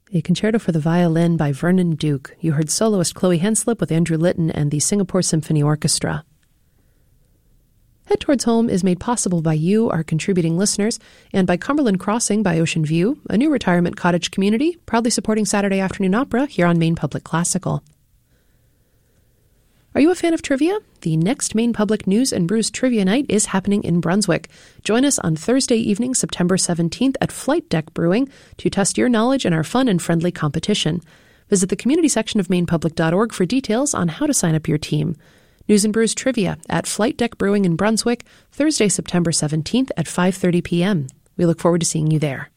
A concerto for the violin by Vernon Duke. You heard soloist Chloe Henslip with Andrew Litton and the Singapore Symphony Orchestra. Head Towards Home is made possible by you, our contributing listeners, and by Cumberland Crossing by Ocean View, a new retirement cottage community proudly supporting Saturday afternoon opera here on Maine Public Classical. Are you a fan of trivia? The next Maine Public News and Brews Trivia Night is happening in Brunswick. Join us on Thursday evening, September 17th at Flight Deck Brewing to test your knowledge in our fun and friendly competition. Visit the community section of mainepublic.org for details on how to sign up your team. News and Brews Trivia at Flight Deck Brewing in Brunswick, Thursday, September 17th at 5:30 p.m. We look forward to seeing you there.